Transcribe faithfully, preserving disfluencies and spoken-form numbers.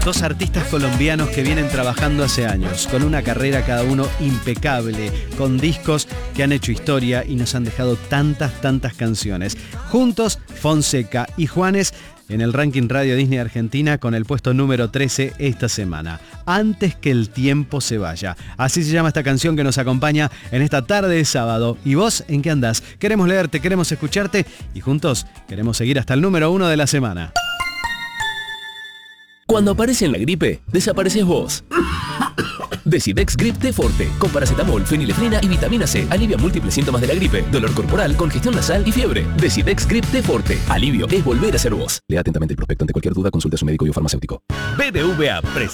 Dos artistas colombianos que vienen trabajando hace años, con una carrera cada uno impecable, con discos que han hecho historia y nos han dejado tantas, tantas canciones. Juntos, Fonseca y Juanes en el ranking Radio Disney Argentina con el puesto número trece esta semana. Antes que el tiempo se vaya. Así se llama esta canción que nos acompaña en esta tarde de sábado. ¿Y vos en qué andás? Queremos leerte, queremos escucharte y juntos queremos seguir hasta el número uno de la semana. Cuando aparece en la gripe, desapareces vos. Decidex Grip T Forte, con paracetamol, fenilefrina y vitamina C, alivia múltiples síntomas de la gripe, dolor corporal, congestión nasal y fiebre. Decidex Grip T Forte, alivio es volver a ser vos. Lea atentamente el prospecto. Ante cualquier duda, consulte a su médico y o farmacéutico. B B V A presenta